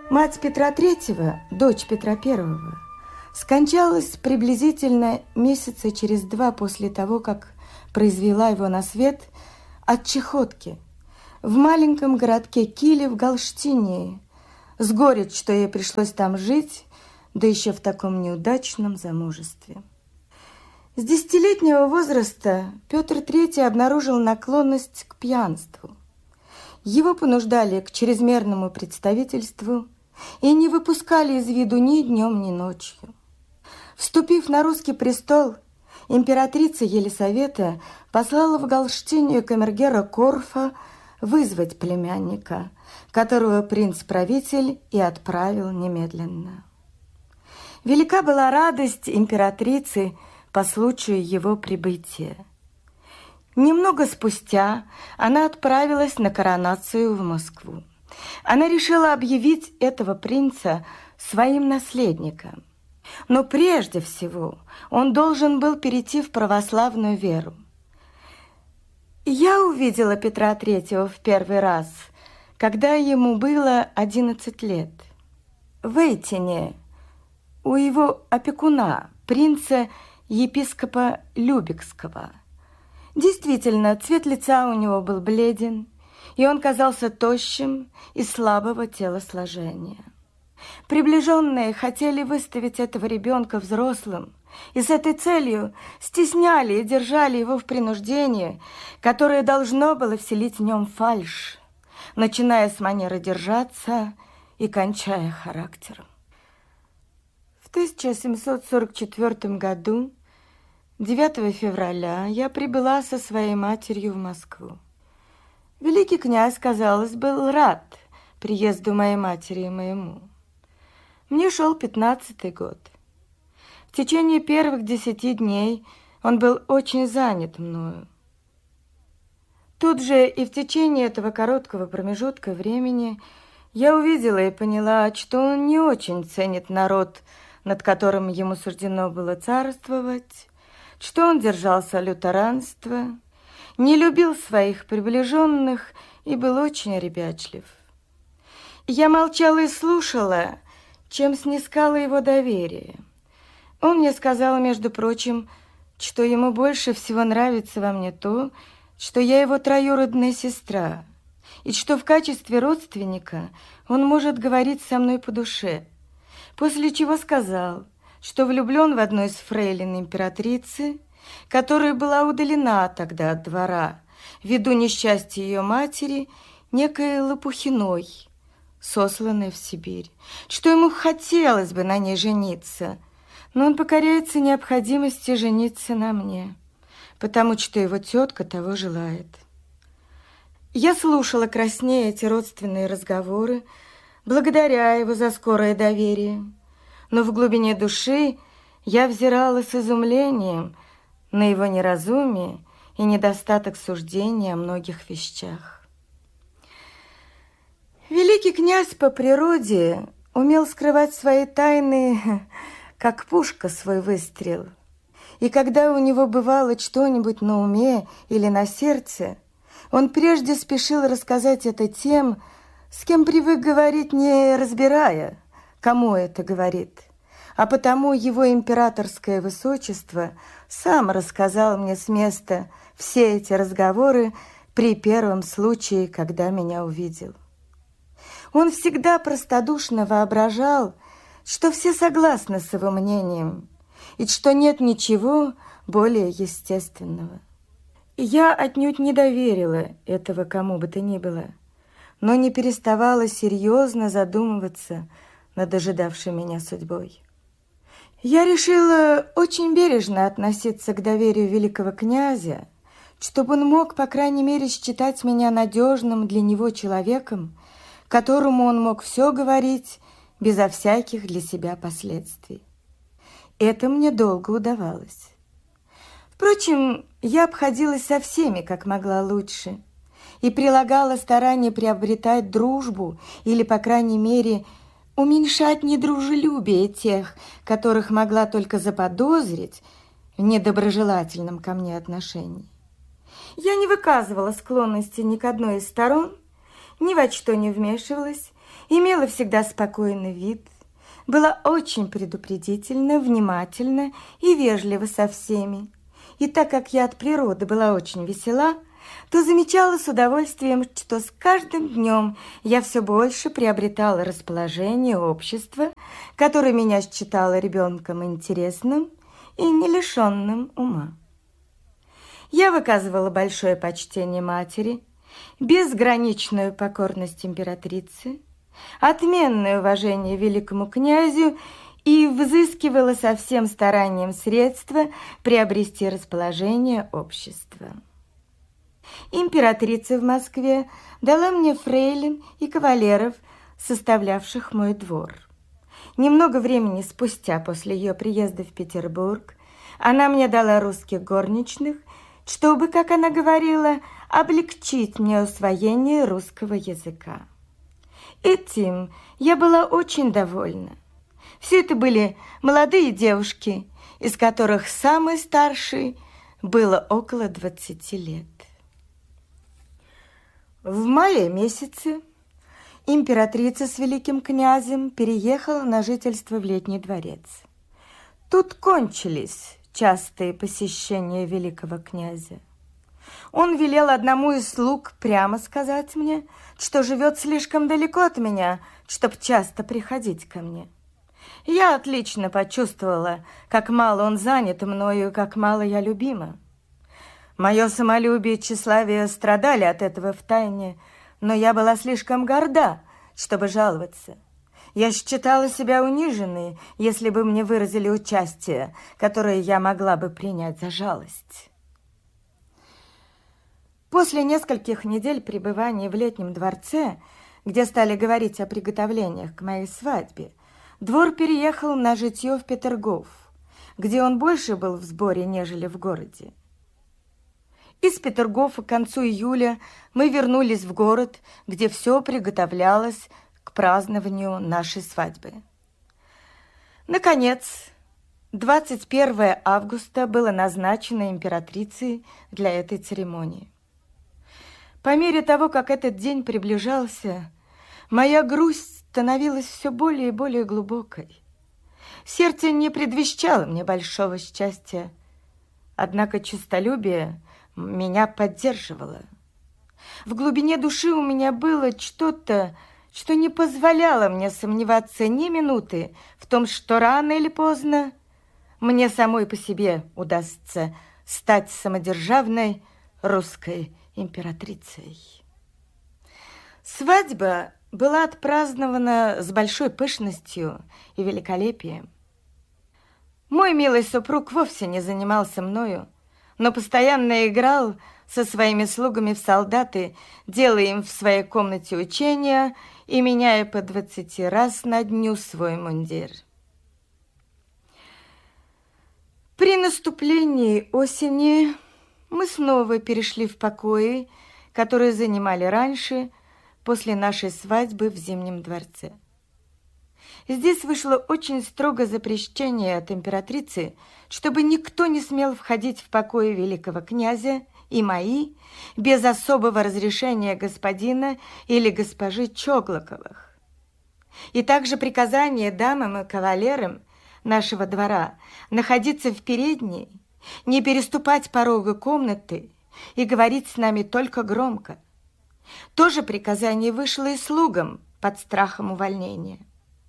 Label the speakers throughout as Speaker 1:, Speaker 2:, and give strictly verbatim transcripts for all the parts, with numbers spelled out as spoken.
Speaker 1: Мать Петра Третьего, дочь Петра Первого, скончалась приблизительно месяца через два после того, как произвела его на свет от чехотки в маленьком городке Киле в Галштине, с горечь, что ей пришлось там жить, да еще в таком неудачном замужестве. С десятилетнего возраста Петр Третий обнаружил наклонность к пьянству. Его понуждали к чрезмерному представительству и не выпускали из виду ни днем, ни ночью. Вступив на русский престол, императрица Елисавета послала в Галштинию камергера Корфа вызвать племянника, которого принц-правитель и отправил немедленно. Велика была радость императрицы по случаю его прибытия. Немного спустя она отправилась на коронацию в Москву. Она решила объявить этого принца своим наследником. Но прежде всего он должен был перейти в православную веру. Я увидела Петра Третьего в первый раз, когда ему было одиннадцать лет. В Эйтине у его опекуна, принца-епископа Любекского. Действительно, цвет лица у него был бледен, и он казался тощим и слабого телосложения. Приближенные хотели выставить этого ребенка взрослым, и с этой целью стесняли и держали его в принуждении, которое должно было вселить в нем фальшь, начиная с манеры держаться и кончая характером. В тысяча семьсот сорок четвёртом году, девятого февраля, я прибыла со своей матерью в Москву. Великий князь, казалось, был рад приезду моей матери и моему. Мне шел пятнадцатый год. В течение первых десяти дней он был очень занят мною. Тут же и в течение этого короткого промежутка времени я увидела и поняла, что он не очень ценит народ, над которым ему суждено было царствовать, что он держался лютеранства, не любил своих приближенных и был очень ребячлив. Я молчала и слушала, чем снискала его доверие. Он мне сказал, между прочим, что ему больше всего нравится во мне то, что я его троюродная сестра, и что в качестве родственника он может говорить со мной по душе, после чего сказал, что влюблен в одну из фрейлин императрицы, которая была удалена тогда от двора, ввиду несчастья ее матери, некой Лопухиной, сосланной в Сибирь, что ему хотелось бы на ней жениться, но он покоряется необходимости жениться на мне, потому что его тетка того желает. Я слушала краснея эти родственные разговоры, благодаря его за скорое доверие, но в глубине души я взирала с изумлением на его неразумие и недостаток суждения о многих вещах. Великий князь по природе умел скрывать свои тайны, как пушка свой выстрел. И когда у него бывало что-нибудь на уме или на сердце, он прежде спешил рассказать это тем, с кем привык говорить, не разбирая, кому это говорит. А потому его императорское высочество сам рассказал мне с места все эти разговоры при первом случае, когда меня увидел. Он всегда простодушно воображал, что все согласны с его мнением, и что нет ничего более естественного. Я отнюдь не доверила этого кому бы то ни было, но не переставала серьезно задумываться над ожидавшей меня судьбой. Я решила очень бережно относиться к доверию великого князя, чтобы он мог, по крайней мере, считать меня надежным для него человеком, которому он мог все говорить безо всяких для себя последствий. Это мне долго удавалось. Впрочем, я обходилась со всеми, как могла лучше, и прилагала старание приобретать дружбу или, по крайней мере, уменьшать недружелюбие тех, которых могла только заподозрить в недоброжелательном ко мне отношении. Я не выказывала склонности ни к одной из сторон, ни во что не вмешивалась имела всегда спокойный вид, была очень предупредительна, внимательна и вежлива со всеми. И так как я от природы была очень весела, то замечала с удовольствием, что с каждым днем я все больше приобретала расположение общества, которое меня считало ребенком интересным и не лишенным ума. Я выказывала большое почтение матери, безграничную покорность императрице, отменное уважение великому князю и взыскивала со всем старанием средства приобрести расположение общества. Императрица в Москве дала мне фрейлин и кавалеров, составлявших мой двор. Немного времени спустя после ее приезда в Петербург она мне дала русских горничных, чтобы, как она говорила, облегчить мне усвоение русского языка. Этим я была очень довольна. Все это были молодые девушки, из которых самой старшей было около двадцати лет. В мае месяце императрица с великим князем переехала на жительство в Летний дворец. Тут кончились частые посещения великого князя. Он велел одному из слуг прямо сказать мне, что живет слишком далеко от меня, чтобы часто приходить ко мне. Я отлично почувствовала, как мало он занят мною, как мало я любима. Мое самолюбие и тщеславие страдали от этого втайне, но я была слишком горда, чтобы жаловаться. Я считала себя униженной, если бы мне выразили участие, которое я могла бы принять за жалость. После нескольких недель пребывания в Летнем дворце, где стали говорить о приготовлениях к моей свадьбе, двор переехал на житье в Петергоф, где он больше был в сборе, нежели в городе. Из Петергофа к концу июля мы вернулись в город, где все приготовлялось к празднованию нашей свадьбы. Наконец, двадцать первое августа было назначено императрицей для этой церемонии. По мере того, как этот день приближался, моя грусть становилась все более и более глубокой. Сердце не предвещало мне большого счастья, однако честолюбие меня поддерживало. В глубине души у меня было что-то, что не позволяло мне сомневаться ни минуты в том, что рано или поздно мне самой по себе удастся стать самодержавной русской императрицей. Свадьба была отпразднована с большой пышностью и великолепием. Мой милый супруг вовсе не занимался мною, но постоянно играл со своими слугами в солдаты, делая им в своей комнате учения и меняя по двадцати раз на дню свой мундир. При наступлении осени мы снова перешли в покои, которые занимали раньше, после нашей свадьбы в Зимнем дворце. Здесь вышло очень строгое запрещение от императрицы, чтобы никто не смел входить в покои великого князя и мои без особого разрешения господина или госпожи Чоглоковых. И также приказание дамам и кавалерам нашего двора находиться в передней, не переступать порога комнаты и говорить с нами только громко. То же приказание вышло и слугам под страхом увольнения.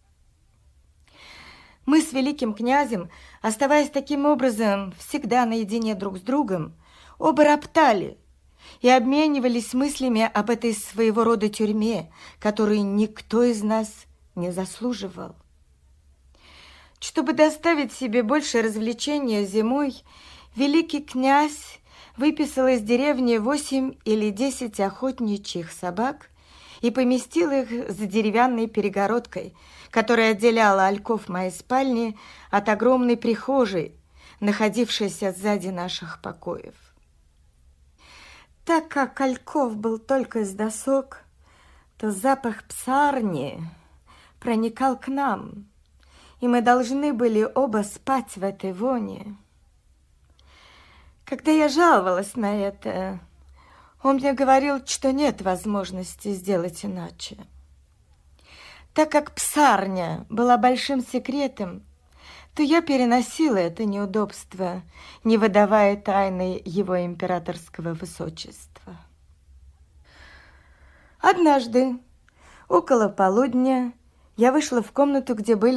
Speaker 1: Мы с великим князем, оставаясь таким образом всегда наедине друг с другом, оба роптали и обменивались мыслями об этой своего рода тюрьме, которую никто из нас не заслуживал. Чтобы доставить себе больше развлечения зимой, великий князь выписал из деревни восемь или десять охотничьих собак и поместил их за деревянной перегородкой, которая отделяла альков моей спальни от огромной прихожей, находившейся сзади наших покоев. Так как альков был только из досок, то запах псарни проникал к нам, и мы должны были оба спать в этой воне. Когда я жаловалась на это, он мне говорил, что нет возможности сделать иначе. Так как псарня была большим секретом, то я переносила это неудобство, не выдавая тайны его императорского высочества. Однажды, около полудня, я вышла в комнату, где были